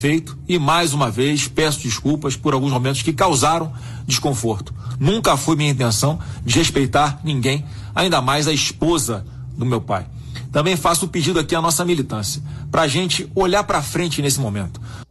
feito e, mais uma vez, peço desculpas por alguns momentos que causaram desconforto. Nunca foi minha intenção desrespeitar ninguém, ainda mais a esposa do meu pai. Também faço o pedido aqui à nossa militância, para a gente olhar para frente nesse momento.